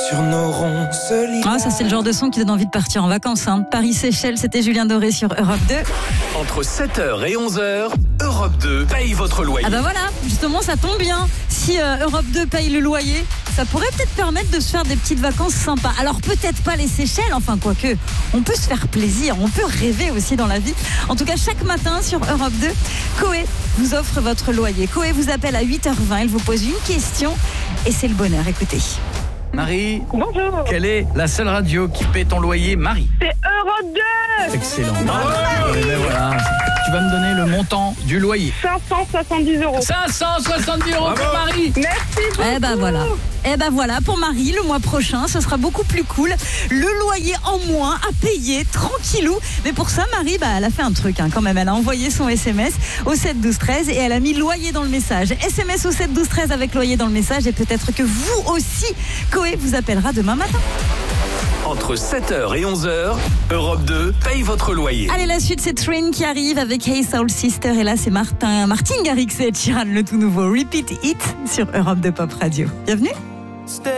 sur nos ronds solidaires. Ah, ça c'est le genre de son qui donne envie de partir en vacances. Paris-Seychelles, c'était Julien Doré sur Europe 2. Entre 7h et 11h, Europe 2 paye votre loyer. Ah bah voilà, justement ça tombe bien. Si Europe 2 paye le loyer, ça pourrait peut-être permettre de se faire des petites vacances sympas. Alors peut-être pas les Seychelles, enfin quoique, on peut se faire plaisir, on peut rêver aussi dans la vie. En tout cas, chaque matin sur Europe 2, Coé vous offre votre loyer. Coé vous appelle à 8h20, elle vous pose une question et c'est le bonheur, écoutez. Marie, Bonjour, quelle est la seule radio qui paie ton loyer, Marie? c'est Europe 2. Excellent. Eh ben voilà. Tu vas me donner le montant du loyer. 570 €. 570 € pour Marie. Merci beaucoup. Eh ben voilà, pour Marie, le mois prochain, ce sera beaucoup plus cool. Le loyer en moins à payer, tranquillou. Mais pour ça, Marie, elle a fait un truc quand même. Elle a envoyé son SMS au 7 12 13 et elle a mis loyer dans le message. SMS au 7 12 13 avec loyer dans le message et peut-être que vous aussi, Coé vous appellera demain matin. Entre 7h et 11h, Europe 2 paye votre loyer. Allez, la suite, c'est Train qui arrive avec Hey Soul Sister. Et là, c'est Martin Garrix et Ed Sheeran, le tout nouveau Repeat It sur Europe 2 Pop Radio. Bienvenue.